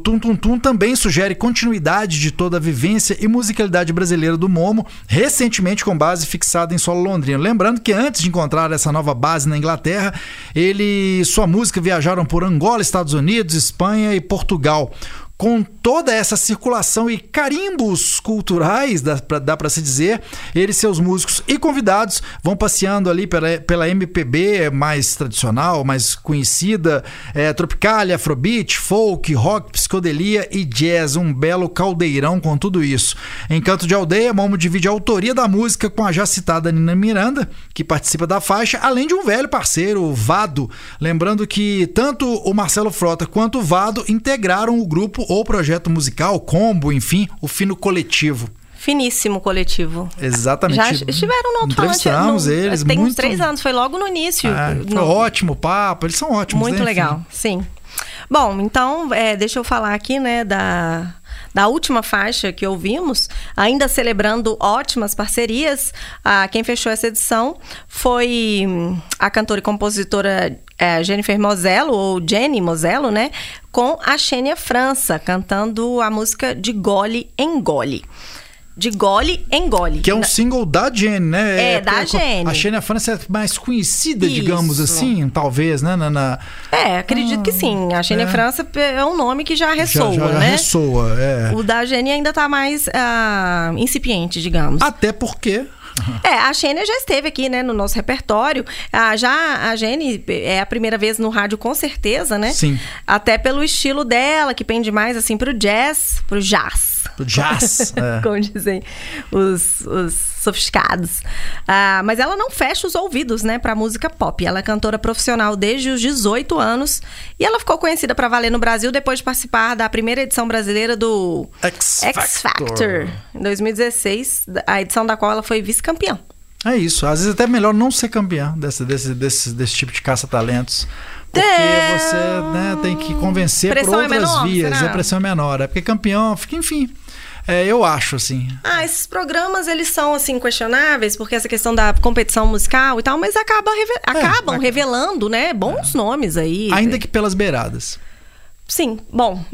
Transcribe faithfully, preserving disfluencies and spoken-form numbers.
Tum Tum Tum também sugere continuidade de toda a vivência e musicalidade brasileira do Momo, recentemente com base fixada em solo londrino. Lembrando que antes de encontrar essa nova base na Inglaterra, ele e sua música viajaram por Angola, Estados Unidos, Espanha e Portugal. Com toda essa circulação e carimbos culturais, dá pra, dá pra se dizer, ele, seus músicos e convidados vão passeando ali pela, pela M P B mais tradicional, mais conhecida, é, Tropicália, Afrobeat, folk, rock, psicodelia e jazz, um belo caldeirão com tudo isso. Em Canto de Aldeia, Momo divide a autoria da música com a já citada Nina Miranda, que participa da faixa, além de um velho parceiro, o Vado. Lembrando que tanto o Marcelo Frota quanto o Vado integraram o grupo ou projeto musical, combo, enfim, o Fino Coletivo. Finíssimo coletivo. Exatamente. Já estiveram no Alto-Falante. Entrevistamos eles. Tem muito... uns três anos, foi logo no início. É, foi no... ótimo papo, eles são ótimos. Muito né? legal, sim. Bom, então, é, deixa eu falar aqui, né, da... da última faixa que ouvimos, ainda celebrando ótimas parcerias. Ah, quem fechou essa edição foi a cantora e compositora é, Jennifer Mosello, ou Jenny Mosello, né? Com a Xênia França, cantando a música De Gole em Gole. De Gole em Gole. Que é um single da Jenny, né? É, é da Jenny. A Xênia França é mais conhecida, Isso. digamos assim, talvez, né? Na, na... É, acredito ah, que sim. A Xênia é. França é um nome que já ressoa, já, já, já né? ressoa, é. O da Jenny ainda tá mais uh, incipiente, digamos. Até porque... É, a Xênia já esteve aqui, né, no nosso repertório. Ah, já a Jenny é a primeira vez no rádio, com certeza, né? Sim. Até pelo estilo dela, que pende mais, assim, pro jazz, pro jazz. Pro jazz, é. Como dizem os, os sofisticados. Ah, mas ela não fecha os ouvidos, né, pra música pop. Ela é cantora profissional desde os dezoito anos e ela ficou conhecida pra valer no Brasil depois de participar da primeira edição brasileira do X, X Factor, em dois mil e dezesseis, a edição da qual ela foi vice-campeã. É isso, às vezes é até melhor não ser campeão desse, desse, desse, desse tipo de caça-talentos. Porque é... você, né, tem que convencer pressão por outras é menor, vias. será? A pressão é menor. É porque campeão fica, enfim. É, eu acho, assim. Ah, esses programas, eles são, assim, questionáveis, porque essa questão da competição musical e tal, mas acaba reve... é, acabam é, revelando, né, bons é. nomes aí. Ainda que pelas beiradas. Sim, bom,